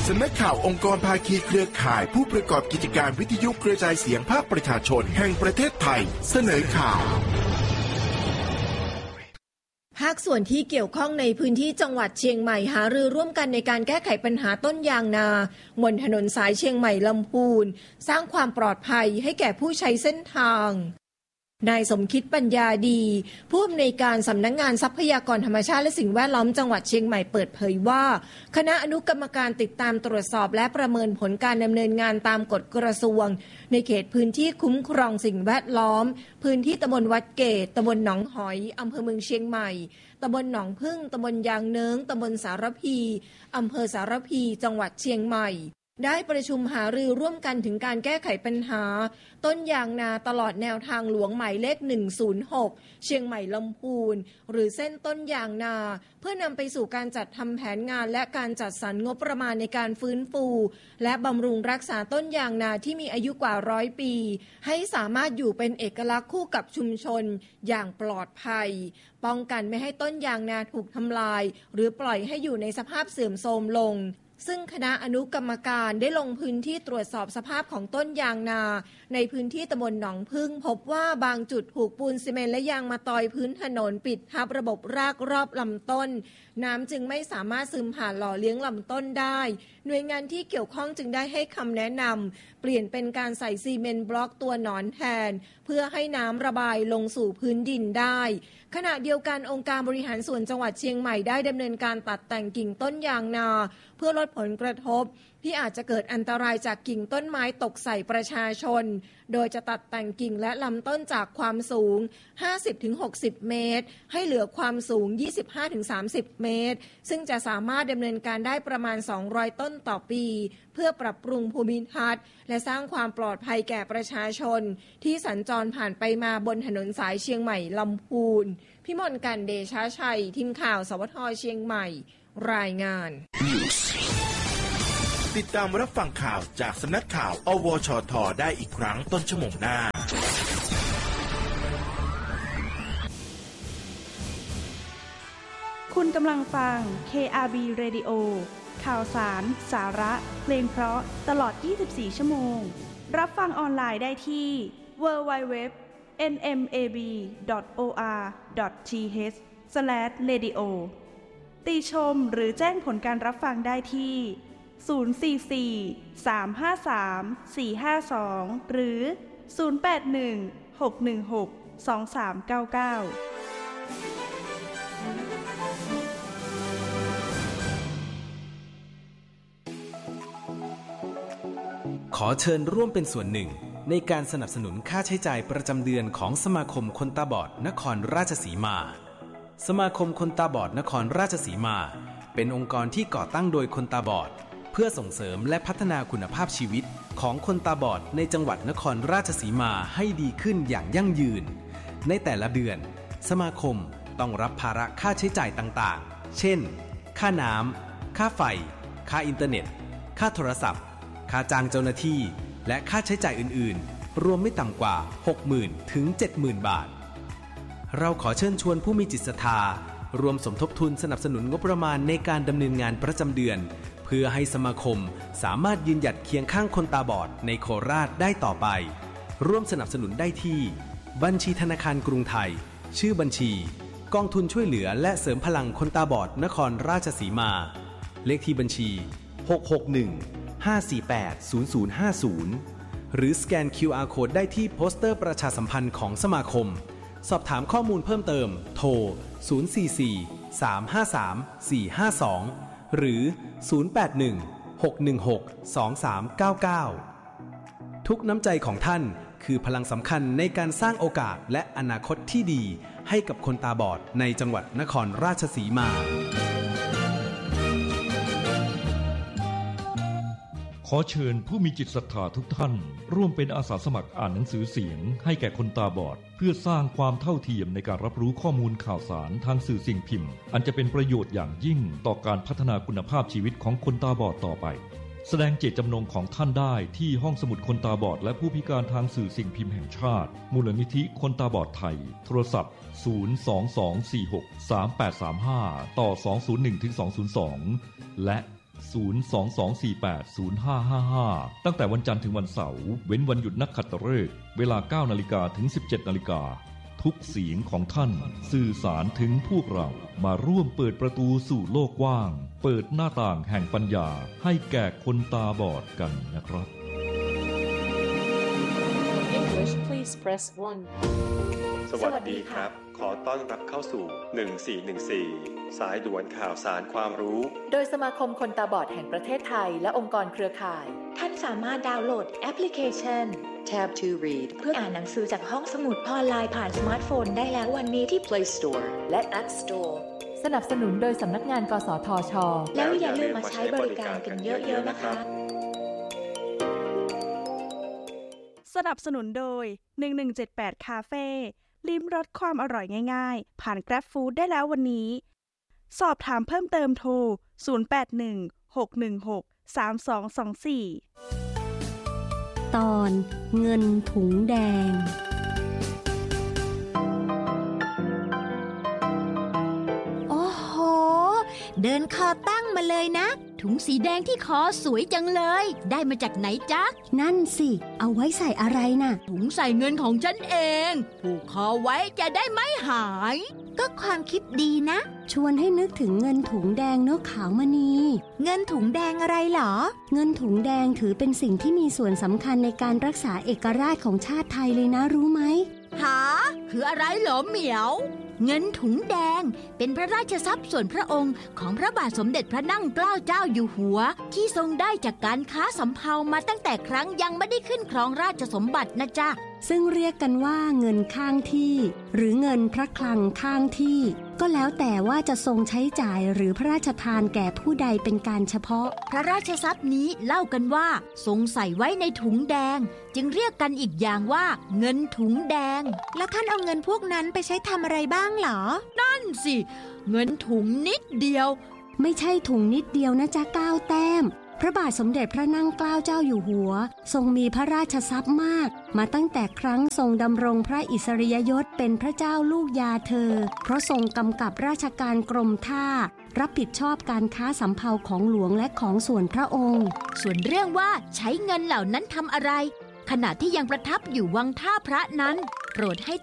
สำนักข่าวองค์กรภาคีเครือข่ายผู้ประกอบกิจการวิทยุกระจายเสียงภาคประชาชนแห่งประเทศไทยเสนอข่าวภาคส่วนที่เกี่ยวข้องในพื้นที่จังหวัดเชียงใหม่หารือร่วมกันในการแก้ไขปัญหาต้นยางนาบนถนนสายเชียงใหม่ลำพูนสร้างความปลอดภัยให้แก่ผู้ใช้เส้นทางนายสมคิดปัญญาดีผู้อำนวยการสำนักงานทรัพยากรธรรมชาติและสิ่งแวดล้อมจังหวัดเชียงใหม่เปิดเผยว่าคณะอนุกรรมการติดตามตรวจสอบและประเมินผลการดำเนินงานตามกฎกระทรวงในเขตพื้นที่คุ้มครองสิ่งแวดล้อมพื้นที่ตำบลวัดเกตตำบลหนองหอยอำเภอเมืองเชียงใหม่ตำบลหนองพึ่งตำบลยางเนิ้งตำบลสารพีอำเภอสารพีจังหวัดเชียงใหม่ได้ประชุมหารือร่วมกันถึงการแก้ไขปัญหาต้นยางนาตลอดแนวทางหลวงหมายเลข106เชียงใหม่ลำพูนหรือเส้นต้นยางนาเพื่อนำไปสู่การจัดทำแผนงานและการจัดสรรงบประมาณในการฟื้นฟูและบำรุงรักษาต้นยางนาที่มีอายุกว่า100 ปีให้สามารถอยู่เป็นเอกลักษณ์คู่กับชุมชนอย่างปลอดภัยป้องกันไม่ให้ต้นยางนาถูกทำลายหรือปล่อยให้อยู่ในสภาพเสื่อมโทรมลงซึ่งคณะอนุกรรมการได้ลงพื้นที่ตรวจสอบสภาพของต้นยางนาในพื้นที่ตำบลหนองพึ่งพบว่าบางจุดถูกปูนซีเมนต์และยางมะตอยพื้นถนนปิดทับระบบรากรอบลำต้นน้ำจึงไม่สามารถซึมผ่านหล่อเลี้ยงลำต้นได้หน่วยงานที่เกี่ยวข้องจึงได้ให้คำแนะนำเปลี่ยนเป็นการใส่ซีเมนต์บล็อกตัวหนอนแทนเพื่อให้น้ำระบายลงสู่พื้นดินได้ขณะเดียวกันองค์การบริหารส่วนจังหวัดเชียงใหม่ได้ดำเนินการตัดแต่งกิ่งต้นยางนาเพื่อลดผลกระทบที่อาจจะเกิดอันตรายจากกิ่งต้นไม้ตกใส่ประชาชนโดยจะตัดแต่งกิ่งและลำต้นจากความสูง 50-60 เมตรให้เหลือความสูง 25-30 เมตรซึ่งจะสามารถดำเนินการได้ประมาณ200ต้นต่อปีเพื่อปรับปรุงภูมิทัศน์และสร้างความปลอดภัยแก่ประชาชนที่สัญจรผ่านไปมาบนถนนสายเชียงใหม่ลำพูนพิมลกันเดชาชัยทีมข่าวสวทเชียงใหม่รายงานติดตามรับฟังข่าวจากสำนักข่าวอวชทได้อีกครั้งต้นชั่วโมงหน้าคุณกำลังฟัง KRB Radio ข่าวสารสาระเพลงเพราะตลอด24ชั่วโมงรับฟังออนไลน์ได้ที่ www.nmab.or.th/radio ติชมหรือแจ้งผลการรับฟังได้ที่044-353-452 หรือ 081-616-2399 ขอเชิญร่วมเป็นส่วนหนึ่งในการสนับสนุนค่าใช้จ่ายประจำเดือนของสมาคมคนตาบอดนครราชสีมาสมาคมคนตาบอดนครราชสีมาเป็นองค์กรที่ก่อตั้งโดยคนตาบอดเพื่อส่งเสริมและพัฒนาคุณภาพชีวิตของคนตาบอดในจังหวัดนครราชสีมาให้ดีขึ้นอย่างยั่งยืนในแต่ละเดือนสมาคมต้องรับภาระค่าใช้จ่ายต่างๆเช่นค่าน้ำค่าไฟค่าอินเทอร์เน็ตค่าโทรศัพท์ค่าจ้างเจ้าหน้าที่และค่าใช้จ่ายอื่นๆรวมไม่ต่ำกว่า 60,000 ถึง 70,000 บาทเราขอเชิญชวนผู้มีจิตศรัทธารวมสมทบทุนสนับสนุนงบประมาณในการดำเนินงานประจำเดือนเพื่อให้สมาคมสามารถยืนหยัดเคียงข้างคนตาบอดในโคราชได้ต่อไปร่วมสนับสนุนได้ที่บัญชีธนาคารกรุงไทยชื่อบัญชีกองทุนช่วยเหลือและเสริมพลังคนตาบอดนครราชสีมาเลขที่บัญชี661-548-0050หรือสแกน QR Code ได้ที่โปสเตอร์ประชาสัมพันธ์ของสมาคมสอบถามข้อมูลเพิ่มเติมโทร044-353-452หรือ081-616-2399ทุกน้ำใจของท่านคือพลังสำคัญในการสร้างโอกาสและอนาคตที่ดีให้กับคนตาบอดในจังหวัดนครราชสีมาขอเชิญผู้มีจิตศรัทธาทุกท่านร่วมเป็นอาสาสมัครอ่านหนังสือเสียงให้แก่คนตาบอดเพื่อสร้างความเท่าเทียมในการรับรู้ข้อมูลข่าวสารทางสื่อสิ่งพิมพ์อันจะเป็นประโยชน์อย่างยิ่งต่อการพัฒนาคุณภาพชีวิตของคนตาบอดต่อไปแสดงเจตจำนงของท่านได้ที่ห้องสมุดคนตาบอดและผู้พิการทางสื่อสิ่งพิมพ์แห่งชาติมูลนิธิคนตาบอดไทยโทรศัพท์022463835ต่อ201-202และ 022480555 ตั้งแต่วันจันทร์ถึงวันเสาร์เว้นวันหยุดนักขัตฤกษ์เวลา 9 นาฬิกาถึง 17 นาฬิกาทุกเสียงของท่านสื่อสารถึงพวกเรามาร่วมเปิดประตูสู่โลกกว้างเปิดหน้าต่างแห่งปัญญาให้แก่คนตาบอดกันนะครับ English, please press 1. สวัสดีครับ ขอต้อนรับเข้าสู่1414สายด่วนข่าวสารความรู้โดยสมาคมคนตาบอดแห่งประเทศไทยและองค์กรเครือข่ายท่านสามารถดาวน์โหลดแอปพลิเคชัน Tab to Read เพื่ออ่านหนังสือจากห้องสมุดออนไลน์ผ่านสมาร์ทโฟนได้แล้ววันนี้ที่ Play Store และ App Store สนับสนุนโดยสำนักงานกสทช. แล้วอย่าลืมมาใช้บริการกันเยอะๆนะคะสนับสนุนโดย1178คาเฟ่ลิ้มรสความอร่อยง่ายๆผ่าน Grab Food ได้แล้ววันนี้สอบถามเพิ่มเติมโทร0816163224 ตอนเงินถุงแดงโอ้โหเดินคอตั้งมาเลยนะถุงสีแดงที่คอสวยจังเลยได้มาจากไหนจ๊ะนั่นสิเอาไว้ใส่อะไรน่ะถุงใส่เงินของฉันเองผูกคอไว้จะได้ไม่หายก็ความคิดดีนะชวนให้นึกถึงเงินถุงแดงเนื้อขาวมณีเงินถุงแดงอะไรหรอเงินถุงแดงถือเป็นสิ่งที่มีส่วนสำคัญในการรักษาเอกราชของชาติไทยเลยนะรู้ไหมหาคืออะไรเหรอเหมียวเงินถุงแดงเป็นพระราชทรัพย์ส่วนพระองค์ของพระบาทสมเด็จพระนั่งเกล้าเจ้าอยู่หัวที่ทรงได้จากการค้าสำเภามาตั้งแต่ครั้งยังไม่ได้ขึ้นครองราชสมบัตินะจ๊ะซึ่งเรียกกันว่าเงินข้างที่หรือเงินพระคลังข้างที่ก็แล้วแต่ว่าจะทรงใช้จ่ายหรือพระราชทานแก่ผู้ใดเป็นการเฉพาะพระราชทรัพย์นี้เล่ากันว่าทรงใส่ไว้ในถุงแดงจึงเรียกกันอีกอย่างว่าเงินถุงแดงแล้วท่านเอาเงินพวกนั้นไปใช้ทำอะไรบ้างหรอนั่นสิเงินถุงนิดเดียวไม่ใช่ถุงนิดเดียวนะจ๊ะก้าวแต้มพระบาทสมเด็จพระนั่งเกล้าเจ้าอยู่หัวทรงมีพระราชทรัพย์มากมาตั้งแต่ครั้งทรงดำรงพระอิสริยยศเป็นพระเจ้าลูกยาเธอเพราะทรงกำกับราชการกรมท่ารับผิดชอบการค้าสำเภาของหลวงและของส่วนพระองค์ส่วนเรื่องว่าใช้เงินเหล่านั้นทำอะไรขณะที่ยังประทับอยู่วังท่าพระนั้นโปรดให้